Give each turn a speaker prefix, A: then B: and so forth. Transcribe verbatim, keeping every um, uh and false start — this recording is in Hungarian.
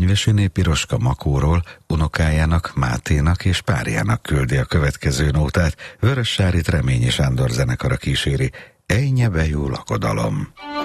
A: Enyvesi Piroska Makóról unokájának, Máténak és párjának küldi a következő nótát. Vörös Sárit Reményi Sándor zenekara kíséri. Ejnye be jó lakodalom.